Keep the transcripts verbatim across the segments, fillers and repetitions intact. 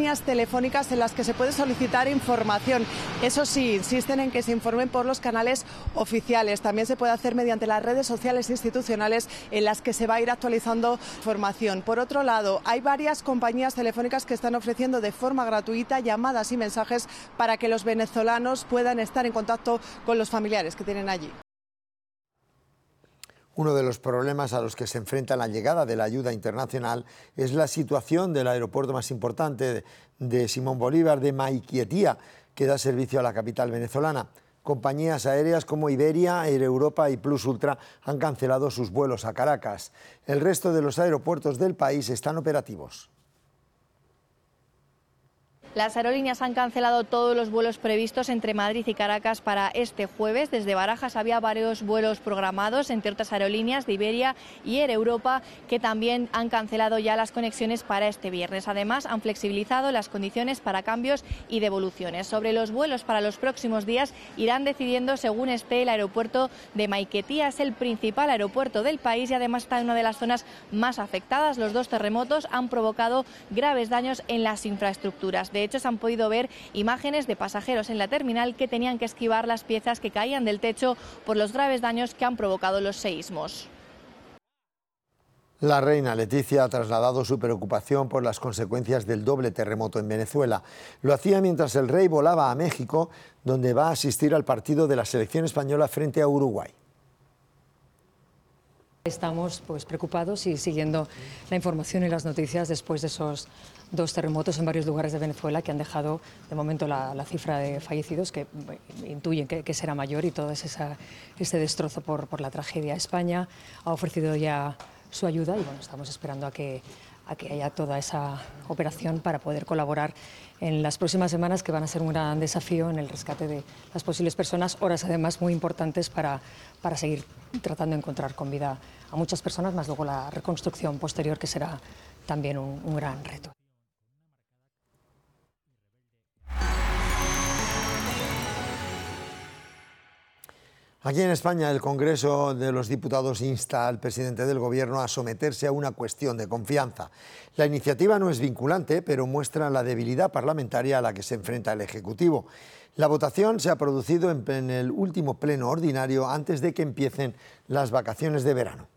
líneas telefónicas en las que se puede solicitar información. Eso sí, insisten en que se informen por los canales oficiales. También se puede hacer mediante las redes sociales institucionales en las que se va a ir actualizando información. Por otro lado, hay varias compañías telefónicas que están ofreciendo de forma gratuita llamadas y mensajes para que los venezolanos puedan estar en contacto con los familiares que tienen allí. Uno de los problemas a los que se enfrenta la llegada de la ayuda internacional es la situación del aeropuerto más importante de Simón Bolívar, de Maiquetía, que da servicio a la capital venezolana. Compañías aéreas como Iberia, Air Europa y Plus Ultra han cancelado sus vuelos a Caracas. El resto de los aeropuertos del país están operativos. Las aerolíneas han cancelado todos los vuelos previstos entre Madrid y Caracas para este jueves. Desde Barajas había varios vuelos programados, entre otras aerolíneas de Iberia y Air Europa, que también han cancelado ya las conexiones para este viernes. Además, han flexibilizado las condiciones para cambios y devoluciones. Sobre los vuelos para los próximos días irán decidiendo según esté el aeropuerto de Maiquetía. Es el principal aeropuerto del país y además está en una de las zonas más afectadas. Los dos terremotos han provocado graves daños en las infraestructuras. De hecho, se han podido ver imágenes de pasajeros en la terminal que tenían que esquivar las piezas que caían del techo por los graves daños que han provocado los seísmos. La reina Leticia ha trasladado su preocupación por las consecuencias del doble terremoto en Venezuela. Lo hacía mientras el rey volaba a México, donde va a asistir al partido de la selección española frente a Uruguay. Estamos pues, preocupados y siguiendo la información y las noticias después de esos dos terremotos en varios lugares de Venezuela que han dejado de momento la, la cifra de fallecidos, que intuyen que, que será mayor, y todo esa, ese destrozo por, por la tragedia. España ha ofrecido ya su ayuda y bueno, estamos esperando a que, a que haya toda esa operación para poder colaborar en las próximas semanas, que van a ser un gran desafío en el rescate de las posibles personas, horas además muy importantes para, para seguir tratando de encontrar con vida a muchas personas, más luego la reconstrucción posterior, que será también un, un gran reto. Aquí en España, el Congreso de los Diputados insta al presidente del Gobierno a someterse a una cuestión de confianza. La iniciativa no es vinculante, pero muestra la debilidad parlamentaria a la que se enfrenta el Ejecutivo. La votación se ha producido en el último pleno ordinario antes de que empiecen las vacaciones de verano.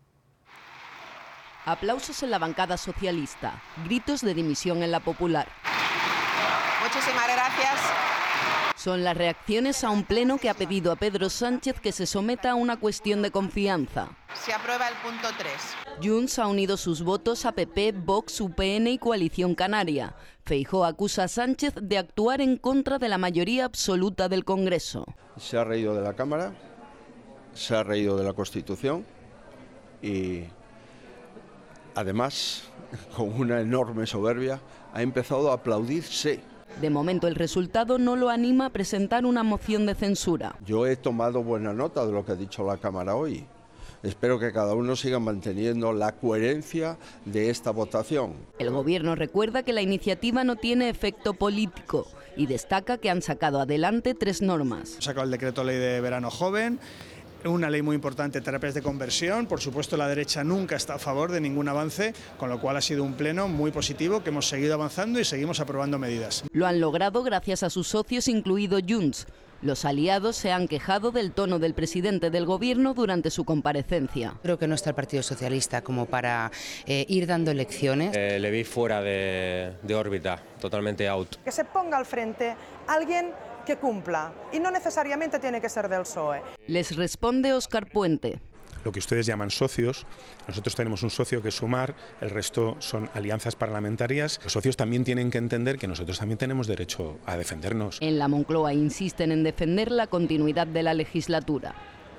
Aplausos en la bancada socialista, gritos de dimisión en la popular. Muchísimas gracias. Son las reacciones a un pleno que ha pedido a Pedro Sánchez que se someta a una cuestión de confianza. Se aprueba el punto tres. Junts ha unido sus votos a P P, Vox, U P N y Coalición Canaria. Feijóo acusa a Sánchez de actuar en contra de la mayoría absoluta del Congreso. Se ha reído de la Cámara, se ha reído de la Constitución y además, con una enorme soberbia, ha empezado a aplaudirse. De momento el resultado no lo anima a presentar una moción de censura. Yo he tomado buena nota de lo que ha dicho la Cámara hoy. Espero que cada uno siga manteniendo la coherencia de esta votación. El Gobierno recuerda que la iniciativa no tiene efecto político y destaca que han sacado adelante tres normas. Han sacado el decreto ley de verano joven, una ley muy importante, terapias de conversión. Por supuesto, la derecha nunca está a favor de ningún avance, con lo cual ha sido un pleno muy positivo, que hemos seguido avanzando y seguimos aprobando medidas. Lo han logrado gracias a sus socios, incluido Junts. Los aliados se han quejado del tono del presidente del Gobierno durante su comparecencia. Creo que no está el Partido Socialista como para eh, ir dando lecciones. Eh, le vi fuera de, de órbita, totalmente out. Que se ponga al frente alguien que cumpla, y no necesariamente tiene que ser del P S O E. Les responde Óscar Puente. Lo que ustedes llaman socios, nosotros tenemos un socio que es Sumar, el resto son alianzas parlamentarias. Los socios también tienen que entender que nosotros también tenemos derecho a defendernos. En la Moncloa insisten en defender la continuidad de la legislatura.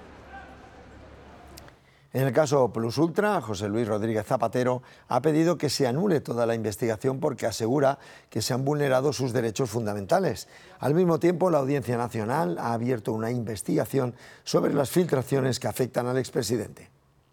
En el caso Plus Ultra, José Luis Rodríguez Zapatero ha pedido que se anule toda la investigación porque asegura que se han vulnerado sus derechos fundamentales. Al mismo tiempo, la Audiencia Nacional ha abierto una investigación sobre las filtraciones que afectan al expresidente.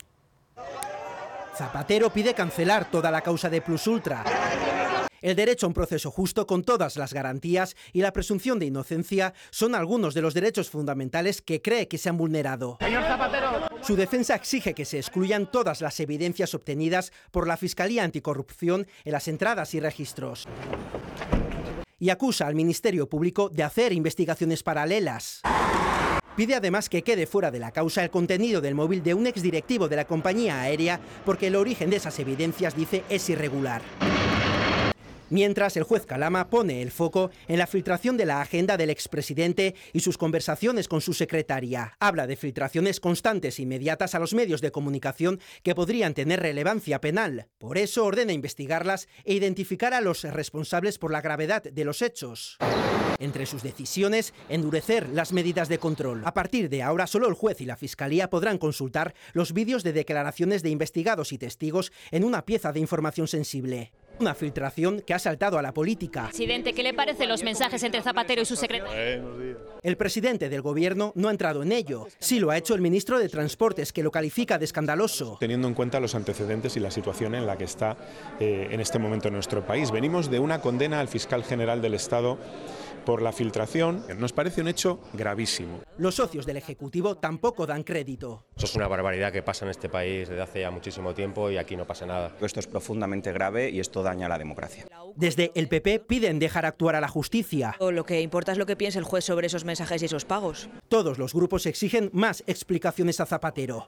Zapatero pide cancelar toda la causa de Plus Ultra. El derecho a un proceso justo con todas las garantías y la presunción de inocencia son algunos de los derechos fundamentales que cree que se han vulnerado. Señor Zapatero. Su defensa exige que se excluyan todas las evidencias obtenidas por la Fiscalía Anticorrupción en las entradas y registros. Y acusa al Ministerio Público de hacer investigaciones paralelas. Pide además que quede fuera de la causa el contenido del móvil de un exdirectivo de la compañía aérea porque el origen de esas evidencias, dice, es irregular. Mientras, el juez Calama pone el foco en la filtración de la agenda del expresidente y sus conversaciones con su secretaria. Habla de filtraciones constantes e inmediatas a los medios de comunicación que podrían tener relevancia penal. Por eso ordena investigarlas e identificar a los responsables por la gravedad de los hechos. Entre sus decisiones, endurecer las medidas de control. A partir de ahora, solo el juez y la Fiscalía podrán consultar los vídeos de declaraciones de investigados y testigos en una pieza de información sensible. Una filtración que ha saltado a la política. Presidente, ¿qué le parecen los mensajes entre Zapatero y su secretario? El presidente del gobierno no ha entrado en ello. Sí lo ha hecho el ministro de Transportes, que lo califica de escandaloso. Teniendo en cuenta los antecedentes y la situación en la que está eh, en este momento nuestro país. Venimos de una condena al fiscal general del Estado por la filtración. Nos parece un hecho gravísimo. Los socios del Ejecutivo tampoco dan crédito. Eso es una barbaridad que pasa en este país desde hace ya muchísimo tiempo y aquí no pasa nada. Esto es profundamente grave y esto daña a la democracia. Desde el P P piden dejar actuar a la justicia. Lo que importa es lo que piense el juez sobre esos mensajes y esos pagos. Todos los grupos exigen más explicaciones a Zapatero.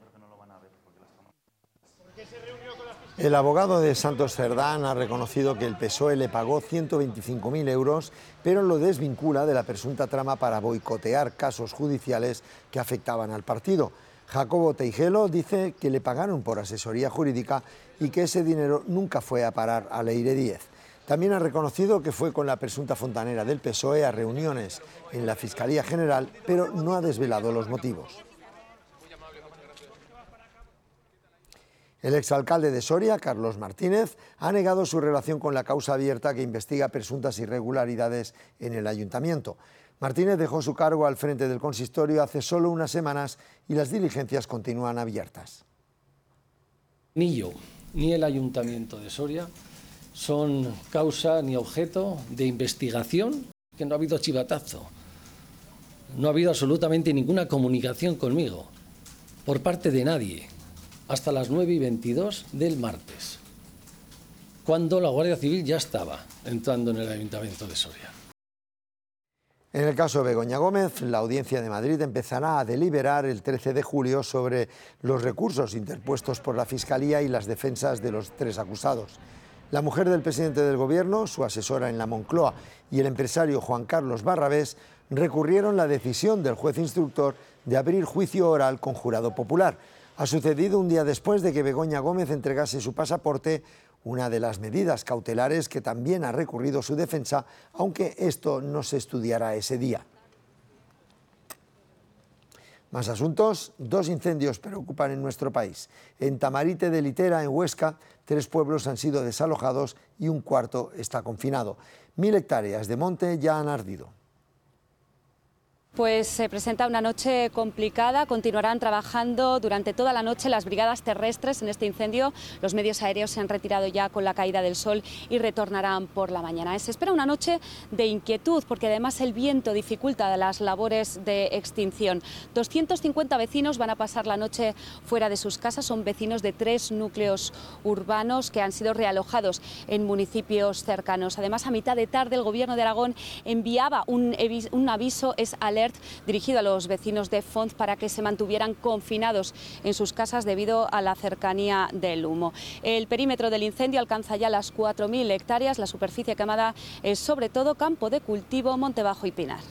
El abogado de Santos Cerdán ha reconocido que el P S O E le pagó ciento veinticinco mil euros, pero lo desvincula de la presunta trama para boicotear casos judiciales que afectaban al partido. Jacobo Teijelo dice que le pagaron por asesoría jurídica y que ese dinero nunca fue a parar a Leire Díez. También ha reconocido que fue con la presunta fontanera del P S O E a reuniones en la Fiscalía General, pero no ha desvelado los motivos. El exalcalde de Soria, Carlos Martínez, ha negado su relación con la causa abierta que investiga presuntas irregularidades en el ayuntamiento. Martínez dejó su cargo al frente del consistorio hace solo unas semanas y las diligencias continúan abiertas. Ni yo, ni el ayuntamiento de Soria son causa ni objeto de investigación, que no ha habido chivatazo. No ha habido absolutamente ninguna comunicación conmigo, por parte de nadie, hasta las nueve y veintidós del martes, cuando la Guardia Civil ya estaba entrando en el Ayuntamiento de Soria. En el caso de Begoña Gómez, la Audiencia de Madrid empezará a deliberar el trece de julio sobre los recursos interpuestos por la Fiscalía y las defensas de los tres acusados. La mujer del presidente del Gobierno, su asesora en la Moncloa y el empresario Juan Carlos Barrabés recurrieron la decisión del juez instructor de abrir juicio oral con jurado popular. Ha sucedido un día después de que Begoña Gómez entregase su pasaporte, una de las medidas cautelares que también ha recurrido su defensa, aunque esto no se estudiará ese día. Más asuntos. Dos incendios preocupan en nuestro país. En Tamarite de Litera, en Huesca, tres pueblos han sido desalojados y un cuarto está confinado. Mil hectáreas de monte ya han ardido. Pues se presenta una noche complicada, continuarán trabajando durante toda la noche las brigadas terrestres en este incendio. Los medios aéreos se han retirado ya con la caída del sol y retornarán por la mañana. Se espera una noche de inquietud porque además el viento dificulta las labores de extinción. doscientos cincuenta vecinos van a pasar la noche fuera de sus casas, son vecinos de tres núcleos urbanos que han sido realojados en municipios cercanos. Además, a mitad de tarde el Gobierno de Aragón enviaba un, un aviso, es alerta, dirigido a los vecinos de Font para que se mantuvieran confinados en sus casas debido a la cercanía del humo. El perímetro del incendio alcanza ya las cuatro mil hectáreas, la superficie quemada es sobre todo campo de cultivo, monte bajo y pinar.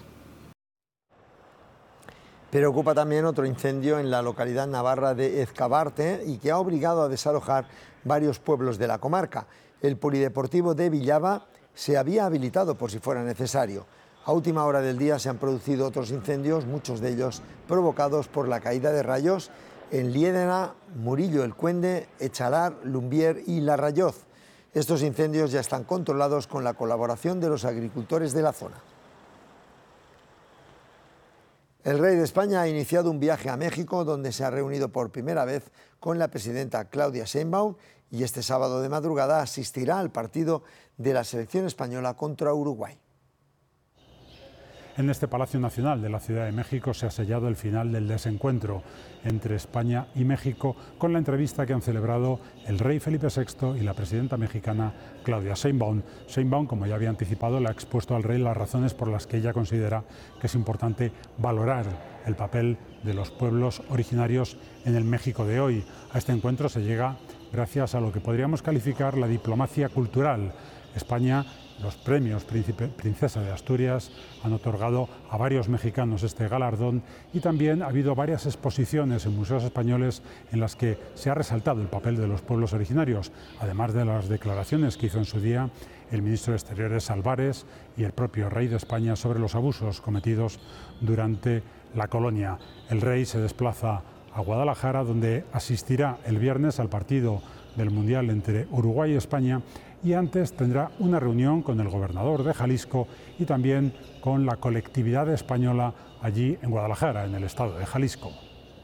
Preocupa también otro incendio en la localidad navarra de Ezcabarte y que ha obligado a desalojar varios pueblos de la comarca. El polideportivo de Villava se había habilitado por si fuera necesario. A última hora del día se han producido otros incendios, muchos de ellos provocados por la caída de rayos en Liédena, Murillo el Cuende, Echalar, Lumbier y La Rayoz. Estos incendios ya están controlados con la colaboración de los agricultores de la zona. El rey de España ha iniciado un viaje a México donde se ha reunido por primera vez con la presidenta Claudia Sheinbaum y este sábado de madrugada asistirá al partido de la selección española contra Uruguay. En este Palacio Nacional de la Ciudad de México se ha sellado el final del desencuentro entre España y México con la entrevista que han celebrado el rey Felipe sexto y la presidenta mexicana Claudia Sheinbaum. Sheinbaum, como ya había anticipado, le ha expuesto al rey las razones por las que ella considera que es importante valorar el papel de los pueblos originarios en el México de hoy. A este encuentro se llega gracias a lo que podríamos calificar la diplomacia cultural. España, los premios Príncipe, Princesa de Asturias han otorgado a varios mexicanos este galardón y también ha habido varias exposiciones en museos españoles en las que se ha resaltado el papel de los pueblos originarios, además de las declaraciones que hizo en su día el ministro de Exteriores Álvarez y el propio rey de España sobre los abusos cometidos durante la colonia. El rey se desplaza a Guadalajara, donde asistirá el viernes al partido del Mundial entre Uruguay y España, y antes tendrá una reunión con el gobernador de Jalisco y también con la colectividad española allí en Guadalajara, en el estado de Jalisco.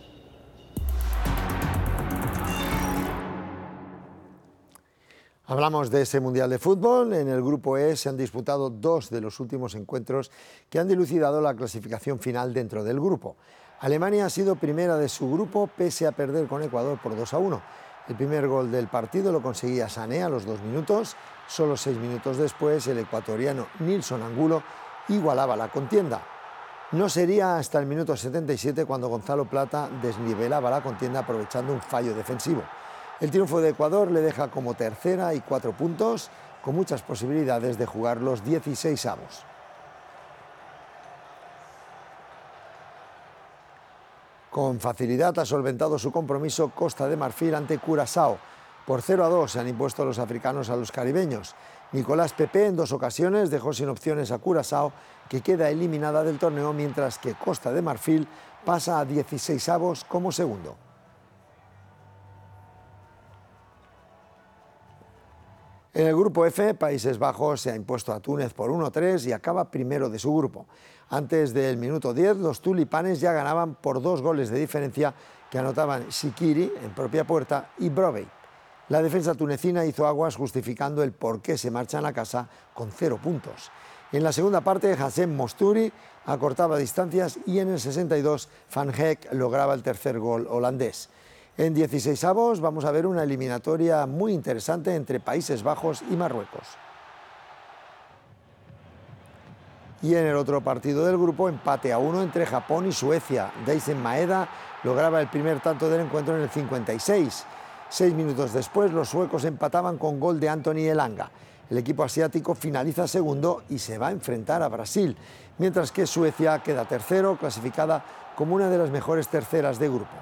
Hablamos de ese Mundial de Fútbol. En el Grupo E se han disputado dos de los últimos encuentros que han dilucidado la clasificación final dentro del grupo. Alemania ha sido primera de su grupo pese a perder con Ecuador por dos a uno. El primer gol del partido lo conseguía Sané a los dos minutos. Solo seis minutos después, el ecuatoriano Nilson Angulo igualaba la contienda. No sería hasta el minuto setenta y siete cuando Gonzalo Plata desnivelaba la contienda aprovechando un fallo defensivo. El triunfo de Ecuador le deja como tercera y cuatro puntos, con muchas posibilidades de jugar los dieciseisavos. Con facilidad ha solventado su compromiso Costa de Marfil ante Curazao. Por cero a dos se han impuesto los africanos a los caribeños. Nicolás Pepe en dos ocasiones dejó sin opciones a Curazao, que queda eliminada del torneo, mientras que Costa de Marfil pasa a dieciseisavos como segundo. En el grupo F, Países Bajos se ha impuesto a Túnez por uno a tres y acaba primero de su grupo. Antes del minuto diez, los tulipanes ya ganaban por dos goles de diferencia que anotaban Shikiri en propia puerta y Brovey. La defensa tunecina hizo aguas justificando el por qué se marchan a casa con cero puntos. En la segunda parte, Hassem Mosturi acortaba distancias y en el sesenta y dos, Van Heck lograba el tercer gol holandés. En dieciseisavos vamos a ver una eliminatoria muy interesante entre Países Bajos y Marruecos. Y en el otro partido del grupo, empate a uno entre Japón y Suecia. Daisen Maeda lograba el primer tanto del encuentro en el cincuenta y seis. Seis minutos después, los suecos empataban con gol de Anthony Elanga. El equipo asiático finaliza segundo y se va a enfrentar a Brasil, mientras que Suecia queda tercero, clasificada como una de las mejores terceras de grupo.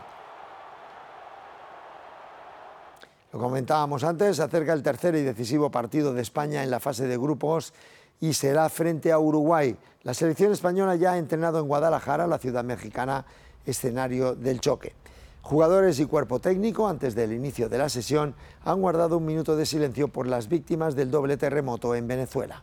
Lo comentábamos antes, se acerca el tercer y decisivo partido de España en la fase de grupos y será frente a Uruguay. La selección española ya ha entrenado en Guadalajara, la ciudad mexicana, escenario del choque. Jugadores y cuerpo técnico, antes del inicio de la sesión, han guardado un minuto de silencio por las víctimas del doble terremoto en Venezuela.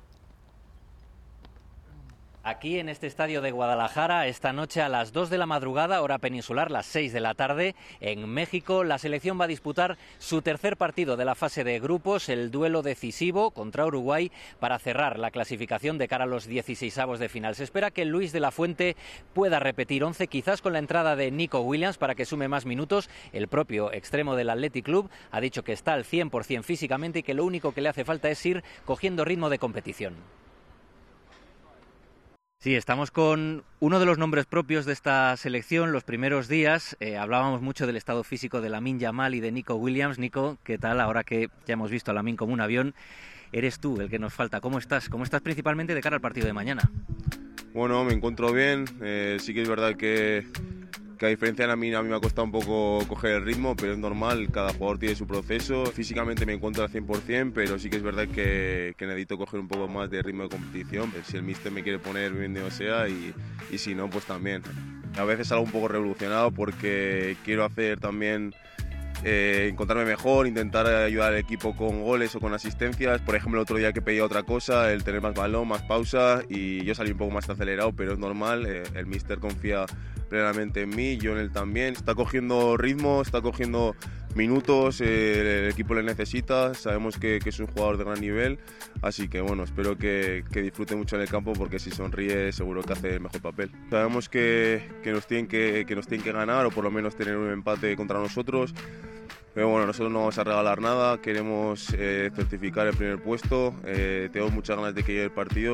Aquí en este estadio de Guadalajara, esta noche a las dos de la madrugada, hora peninsular, las seis de la tarde, en México, la selección va a disputar su tercer partido de la fase de grupos, el duelo decisivo contra Uruguay, para cerrar la clasificación de cara a los dieciseisavos de final. Se espera que Luis de la Fuente pueda repetir once, quizás con la entrada de Nico Williams para que sume más minutos. El propio extremo del Athletic Club ha dicho que está al cien por cien físicamente y que lo único que le hace falta es ir cogiendo ritmo de competición. Sí, estamos con uno de los nombres propios de esta selección. Los primeros días eh, hablábamos mucho del estado físico de Lamine Yamal y de Nico Williams. Nico, ¿qué tal? Ahora que ya hemos visto a Lamine como un avión, eres tú el que nos falta. ¿Cómo estás? ¿Cómo estás principalmente de cara al partido de mañana? Bueno, me encuentro bien. Eh, sí que es verdad que, que a diferencia de Lamine, a mí me ha costado un poco coger el ritmo, pero es normal, cada jugador tiene su proceso. Físicamente me encuentro al cien por cien, pero sí que es verdad que, que necesito coger un poco más de ritmo de competición. Si el míster me quiere poner, bienvenido sea, y, y si no, pues también. A veces salgo un poco revolucionado porque quiero hacer también... Eh, encontrarme mejor, intentar ayudar al equipo con goles o con asistencias. Por ejemplo, el otro día que pedía otra cosa, el tener más balón, más pausa, y yo salí un poco más acelerado, pero es normal. Eh, el míster confía plenamente en mí, yo en él también. Está cogiendo ritmo, está cogiendo minutos, eh, el equipo le necesita, sabemos que, que es un jugador de gran nivel, así que bueno, espero que, que disfrute mucho en el campo porque si sonríe seguro que hace el mejor papel. Sabemos que, que, nos tienen que, que nos tienen que ganar o por lo menos tener un empate contra nosotros. Pero bueno, nosotros no vamos a regalar nada, queremos eh, certificar el primer puesto, eh, tengo muchas ganas de que llegue el partido.